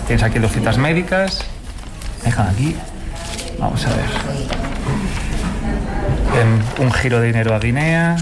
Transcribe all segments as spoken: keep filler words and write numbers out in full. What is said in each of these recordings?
tienes aquí dos citas médicas. Dejan aquí. Vamos a ver. En un giro de dinero a Guinea.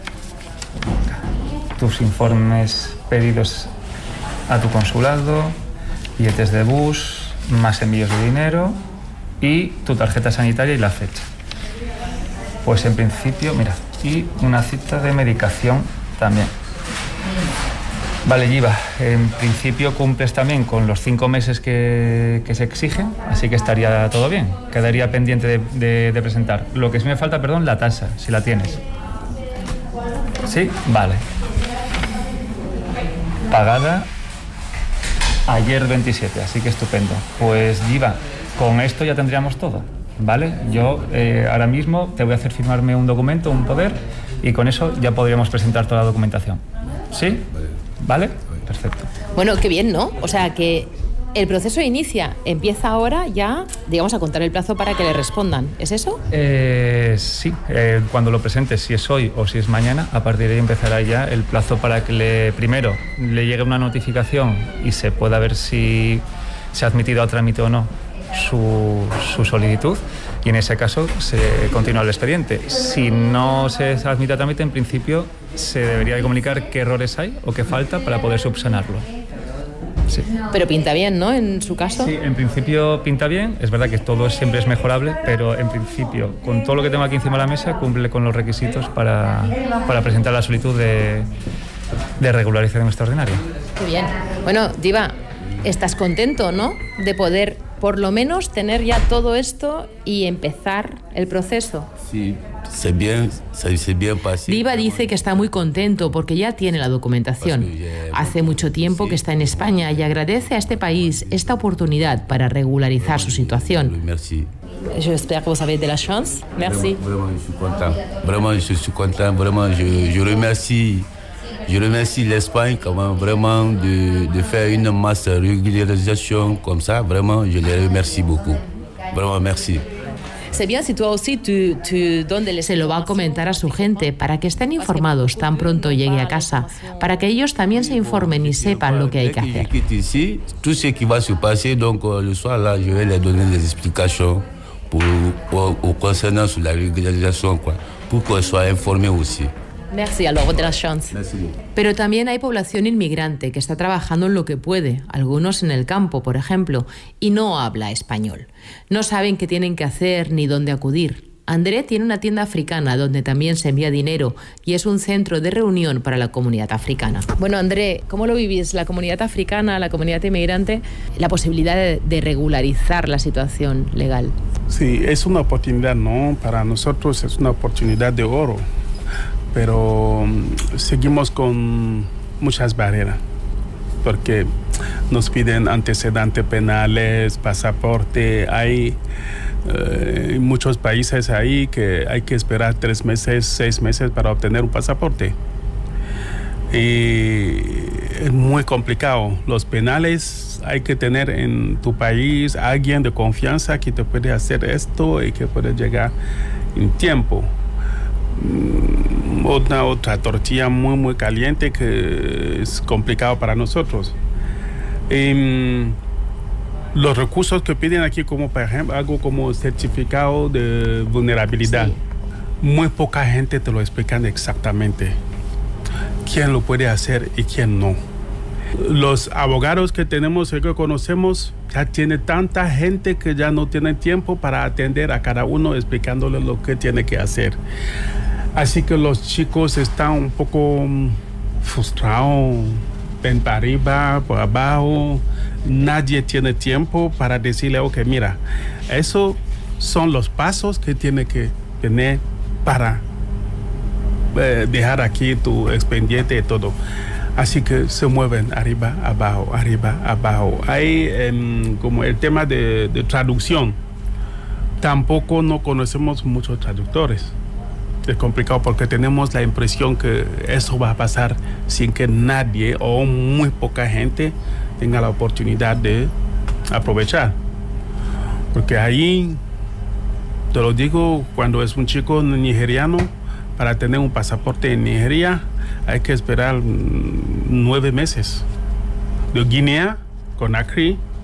Tus informes pedidos a tu consulado. Billetes de bus, más envíos de dinero y tu tarjeta sanitaria y la fecha. Pues en principio, mira, y una cita de medicación también. Vale, Yiva, en principio cumples también con los cinco meses que, que se exigen, así que estaría todo bien. Quedaría pendiente de, de, de presentar. Lo que sí me falta, perdón, la tasa, si la tienes. ¿Sí? Vale. Pagada ayer veintisiete, así que estupendo. Pues Yiva, con esto ya tendríamos todo, ¿vale? Yo eh, ahora mismo te voy a hacer firmarme un documento, un poder, y con eso ya podríamos presentar toda la documentación. ¿Sí? ¿Vale? Perfecto. Bueno, qué bien, ¿no? O sea, que el proceso inicia, empieza ahora ya, digamos, a contar el plazo para que le respondan. ¿Es eso? Eh, sí, eh, cuando lo presentes, si es hoy o si es mañana, a partir de ahí empezará ya el plazo para que le, primero le llegue una notificación y se pueda ver si se ha admitido a trámite o no su, su solicitud, y en ese caso se continúa el expediente. Si no se admite a trámite, en principio se debería de comunicar qué errores hay o qué falta para poder subsanarlo. Sí. Pero pinta bien, ¿no? En su caso. Sí, en principio pinta bien. Es verdad que todo siempre es mejorable, pero en principio, con todo lo que tengo aquí encima de la mesa, cumple con los requisitos para, para presentar la solicitud de, de regularización extraordinaria. Qué bien. Bueno, Yiva, estás contento, ¿no? De poder, por lo menos, tener ya todo esto y empezar el proceso. Sí. Bien, bien Yiva dice que está muy contento porque ya tiene la documentación. Hace mucho tiempo que está en España y agradece a este país esta oportunidad para regularizar su situación. Yo espero que vous avez de la chance. Merci. Vraiment, je suis content. Vraiment, je suis content. Vraiment, je, je remercie, je remercie l'Espagne quand même vraiment de, de faire une masse régularisation comme ça. Vraiment, je les remercie beaucoup. Vraiment, merci. C'est bien si tú aussi, tu, tu, ¿dónde se lo va a comentar a su gente para que estén informados tan pronto llegue a casa, para que ellos también se informen y sepan lo que hay que hacer? Ici, tout ce qui va se passer, donc le soir là, je vais les donner des explications pour, pour, pour concernant sur la régularisation, quoi, pour qu'ils soient informés aussi. Merci, alors de la chance. Pero también hay población inmigrante que está trabajando en lo que puede, algunos en el campo, por ejemplo, y no habla español. No saben qué tienen que hacer ni dónde acudir. André tiene una tienda africana donde también se envía dinero y es un centro de reunión para la comunidad africana. Bueno, André, ¿cómo lo vivís? La comunidad africana, la comunidad inmigrante, la posibilidad de, de regularizar la situación legal. Sí, es una oportunidad, ¿no? Para nosotros es una oportunidad de oro. Pero seguimos con muchas barreras, porque nos piden antecedentes penales, pasaporte. Hay eh, muchos países ahí que hay que esperar tres meses, seis meses para obtener un pasaporte. Y es muy complicado. Los penales hay que tener en tu país a alguien de confianza que te puede hacer esto y que puede llegar en tiempo. Otra, otra tortilla muy muy caliente que es complicado para nosotros. Y, los recursos que piden aquí, como por ejemplo algo como certificado de vulnerabilidad, sí. Muy poca gente te lo explican exactamente quién lo puede hacer y quién no. Los abogados que tenemos y que conocemos ya tiene tanta gente que ya no tienen tiempo para atender a cada uno explicándole lo que tiene que hacer. Así que los chicos están un poco frustrados, ven para arriba, por abajo. Nadie tiene tiempo para decirle, ok, mira, esos son los pasos que tiene que tener para eh, dejar aquí tu expediente y todo. Así que se mueven arriba, abajo, arriba, abajo. Hay eh, como el tema de, de traducción. Tampoco no conocemos muchos traductores. Es complicado porque tenemos la impresión que eso va a pasar sin que nadie o muy poca gente tenga la oportunidad de aprovechar. Porque ahí, te lo digo, cuando es un chico nigeriano, para tener un pasaporte en Nigeria hay que esperar nueve meses. De Guinea, Conakry,